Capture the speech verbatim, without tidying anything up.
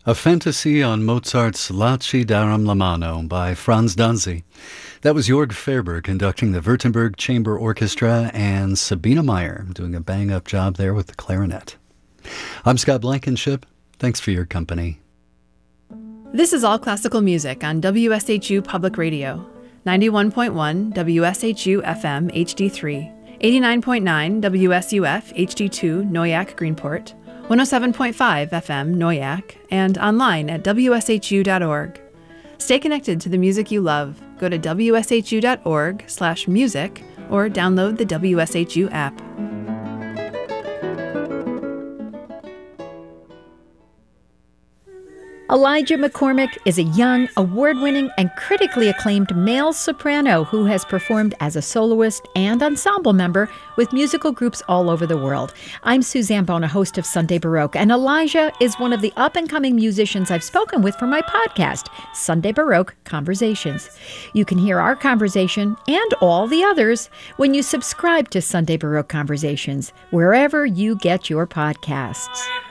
A Fantasy on Mozart's La Ci daram la mano by Franz Danzi. That was Jörg Ferber conducting the Württemberg Chamber Orchestra and Sabina Meyer doing a bang-up job there with the clarinet. I'm Scott Blankenship. Thanks for your company. This is All Classical Music on W S H U Public Radio. ninety-one point one W S H U F M H D three, eighty-nine point nine W S U F H D two Noyak Greenport, one oh seven point five F M Noyak, and online at W S H U dot org. Stay connected to the music you love. Go to W S H U dot org slash music or download the W S H U app. Elijah McCormick is a young, award-winning, and critically acclaimed male soprano who has performed as a soloist and ensemble member with musical groups all over the world. I'm Suzanne Bona, host of Sunday Baroque, and Elijah is one of the up-and-coming musicians I've spoken with for my podcast, Sunday Baroque Conversations. You can hear our conversation and all the others when you subscribe to Sunday Baroque Conversations, wherever you get your podcasts.